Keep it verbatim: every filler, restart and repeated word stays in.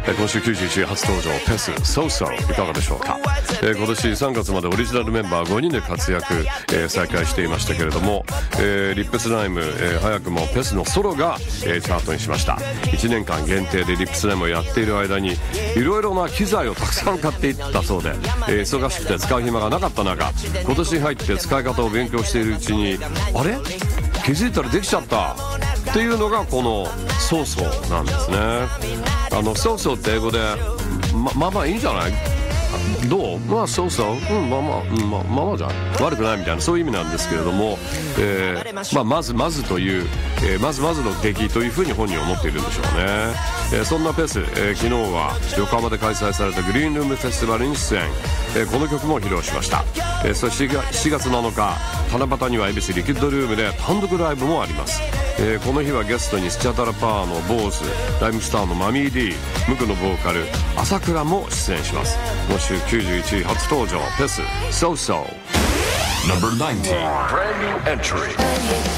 今週きゅうじゅういちい初登場ペス So So いかがでしょうか。えー、今年さんがつまでオリジナルメンバーごにんで活躍、えー、再開していましたけれども、えー、リップスライム、えー、早くもペスのソロが、えー、チャートにしました。いちねんかん限定でリップスライムをやっている間にいろいろな機材をたくさん買っていったそうで、えー、忙しくて使う暇がなかった中、今年に入って使い方を勉強しているうちにあれ気づいたらできちゃったっていうのがこのソーソーなんですね。あのソーソーって英語で ま, まあまあいいんじゃないどうまあそうそう、うん、まあまあ、うん、まあまあまあじゃん悪くないみたいなそういう意味なんですけれども、えーまあ、まずまずという、えー、まずまずの出来というふうに本人は思っているんでしょうね。えー、そんなペス、えー、昨日は横浜で開催されたグリーンルームフェスティバルに出演、えー、この曲も披露しました。えー、そしてしちがつなのか七夕には恵比寿リキッドルームで単独ライブもあります。えー、この日はゲストにスチャダラパーのボーズ、ライムスターのマミー D、 ムクのボーカル朝倉も出演します。今週きゅうじゅういちい初登場ペス So So ナンバーナインティーン Brand new entry